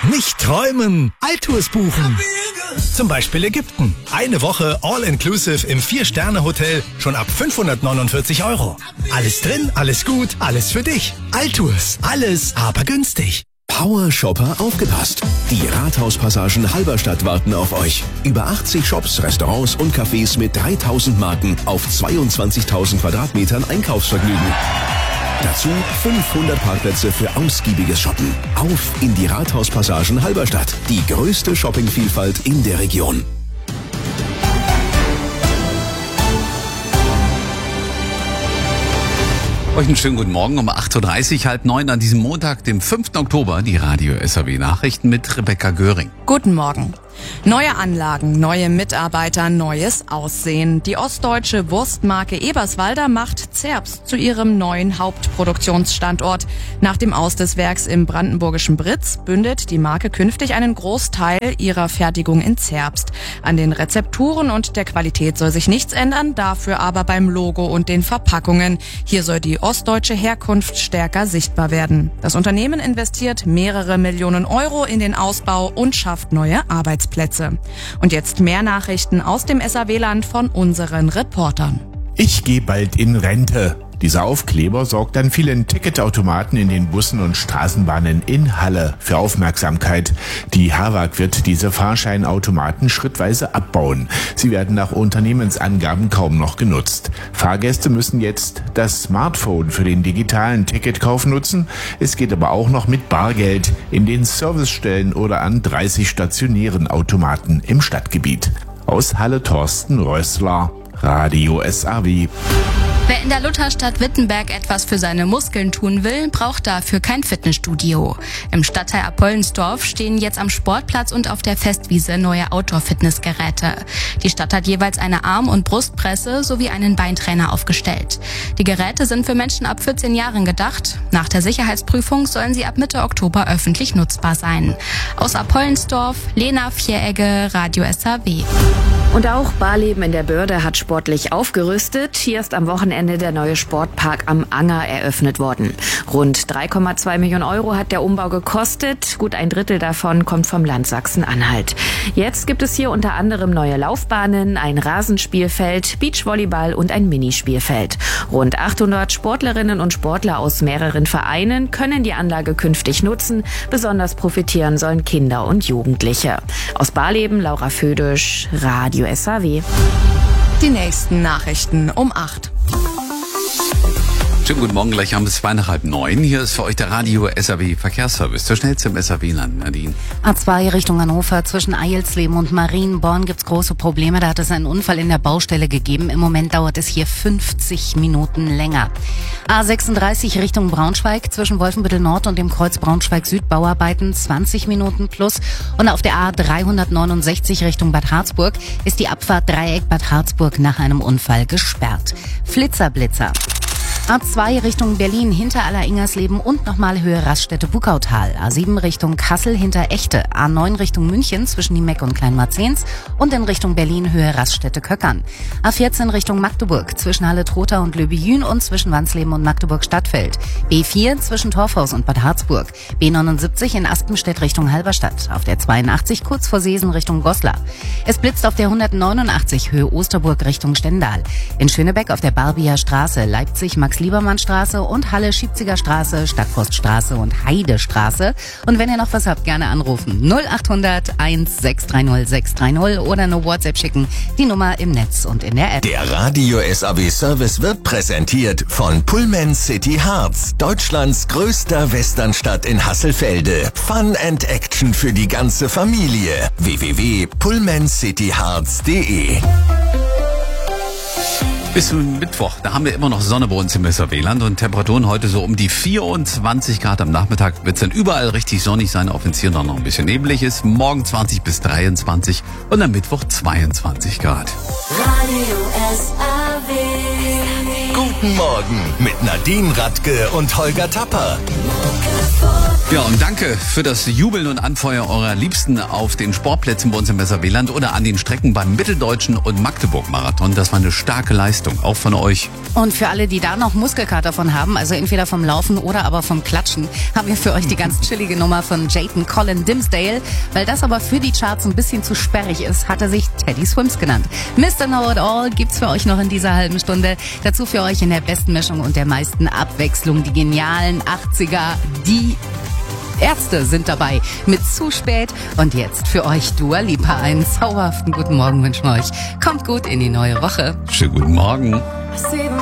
Nicht träumen, Altours buchen. Zum Beispiel Ägypten. Eine Woche All-Inclusive im 4-Sterne-Hotel schon ab 549 €. Alles drin, alles gut, alles für dich. Altours. Alles, aber günstig. Power Shopper aufgepasst! Die Rathauspassagen Halberstadt warten auf euch. Über 80 Shops, Restaurants und Cafés mit 3000 Marken auf 22.000 Quadratmetern Einkaufsvergnügen. Dazu 500 Parkplätze für ausgiebiges Shoppen. Auf in die Rathauspassagen Halberstadt. Die größte Shoppingvielfalt in der Region. Euch einen schönen guten Morgen um 8.30 Uhr, 8:30 an diesem Montag, dem 5. Oktober, die Radio SAW Nachrichten mit Rebecca Göring. Guten Morgen. Neue Anlagen, neue Mitarbeiter, neues Aussehen. Die ostdeutsche Wurstmarke Eberswalder macht Zerbst zu ihrem neuen Hauptproduktionsstandort. Nach dem Aus des Werks im brandenburgischen Britz bündet die Marke künftig einen Großteil ihrer Fertigung in Zerbst. An den Rezepturen und der Qualität soll sich nichts ändern, dafür aber beim Logo und den Verpackungen. Hier soll die ostdeutsche Herkunft stärker sichtbar werden. Das Unternehmen investiert mehrere Millionen € in den Ausbau und schafft neue Arbeitsplätze. Und jetzt mehr Nachrichten aus dem SAW-Land von unseren Reportern. Ich gehe bald in Rente. Dieser Aufkleber sorgt an vielen Ticketautomaten in den Bussen und Straßenbahnen in Halle für Aufmerksamkeit. Die HAWAG wird diese Fahrscheinautomaten schrittweise abbauen. Sie werden nach Unternehmensangaben kaum noch genutzt. Fahrgäste müssen jetzt das Smartphone für den digitalen Ticketkauf nutzen. Es geht aber auch noch mit Bargeld in den Servicestellen oder an 30 stationären Automaten im Stadtgebiet. Aus Halle Thorsten Rössler, Radio SAW. Wer in der Lutherstadt Wittenberg etwas für seine Muskeln tun will, braucht dafür kein Fitnessstudio. Im Stadtteil Apollensdorf stehen jetzt am Sportplatz und auf der Festwiese neue Outdoor-Fitnessgeräte. Die Stadt hat jeweils eine Arm- und Brustpresse sowie einen Beintrainer aufgestellt. Die Geräte sind für Menschen ab 14 Jahren gedacht. Nach der Sicherheitsprüfung sollen sie ab Mitte Oktober öffentlich nutzbar sein. Aus Apollensdorf, Lena Vieregge, Radio SAW. Und auch Barleben in der Börde hat sportlich aufgerüstet. Hier ist am Wochenende der neue Sportpark am Anger eröffnet worden. Rund 3,2 Millionen € hat der Umbau gekostet. Gut ein Drittel davon kommt vom Land Sachsen-Anhalt. Jetzt gibt es hier unter anderem neue Laufbahnen, ein Rasenspielfeld, Beachvolleyball und ein Minispielfeld. Rund 800 Sportlerinnen und Sportler aus mehreren Vereinen können die Anlage künftig nutzen. Besonders profitieren sollen Kinder und Jugendliche. Aus Barleben, Laura Födisch, Radio SAW. Die nächsten Nachrichten um 8. Schönen guten Morgen, gleich haben wir es 8:30. Hier ist für euch der Radio SAW Verkehrsservice. Der schnellste im SAW-Land, Nadine. A2 Richtung Hannover zwischen Eilsleben und Marienborn gibt's große Probleme. Da hat es einen Unfall in der Baustelle gegeben. Im Moment dauert es hier 50 Minuten länger. A36 Richtung Braunschweig zwischen Wolfenbüttel Nord und dem Kreuz Braunschweig Süd Bauarbeiten 20 Minuten plus. Und auf der A369 Richtung Bad Harzburg ist die Abfahrt Dreieck Bad Harzburg nach einem Unfall gesperrt. Flitzer-Blitzer. A2 Richtung Berlin hinter Alleringers-Leben und nochmal Höhe Raststätte Buckautal. A7 Richtung Kassel hinter Echte. A9 Richtung München zwischen Niemeck und Kleinmarzens und in Richtung Berlin Höhe Raststätte Köckern. A14 Richtung Magdeburg zwischen Halle-Trotha und Löbejün und zwischen Wansleben und Magdeburg-Stadtfeld. B4 zwischen Torfhaus und Bad Harzburg. B79 in Aspenstedt Richtung Halberstadt. Auf der 82 kurz vor Seesen Richtung Goslar. Es blitzt auf der 189 Höhe Osterburg Richtung Stendal. In Schönebeck auf der Barbier Straße, Leipzig Max-Liebermann-Straße und Halle-Schiebziger-Straße, Stadtforststraße und Heidestraße. Und wenn ihr noch was habt, gerne anrufen. 0800 1630 630 oder eine WhatsApp schicken. Die Nummer im Netz und in der App. Der Radio SAW Service wird präsentiert von Pullman City Harz, Deutschlands größter Westernstadt in Hasselfelde. Fun and Action für die ganze Familie. www.pullmancityharz.de. Bis zum Mittwoch, da haben wir immer noch Sonne bei uns im SAW-Land und Temperaturen heute so um die 24 Grad. Am Nachmittag wird es dann überall richtig sonnig sein, auch wenn es hier noch ein bisschen neblig ist. Morgen 20 bis 23 und am Mittwoch 22 Grad. Radio SAW. Guten Morgen mit Nadine Radke und Holger Tapper. Ja, und danke für das Jubeln und Anfeuern eurer Liebsten auf den Sportplätzen bei uns im Weserwieland oder an den Strecken beim Mitteldeutschen und Magdeburg-Marathon. Das war eine starke Leistung, auch von euch. Und für alle, die da noch Muskelkater von haben, also entweder vom Laufen oder aber vom Klatschen, haben wir für euch die ganz chillige Nummer von Jayton Colin Dimsdale. Weil das aber für die Charts ein bisschen zu sperrig ist, hat er sich Teddy Swims genannt. Mr. Know It All gibt's für euch noch in dieser halben Stunde. Dazu für euch in der besten Mischung und der meisten Abwechslung die genialen 80er, die Ärzte sind dabei mit Zu spät. Und jetzt für euch Dua Lipa. Einen zauberhaften guten Morgen wünschen wir euch. Kommt gut in die neue Woche. Schönen guten Morgen.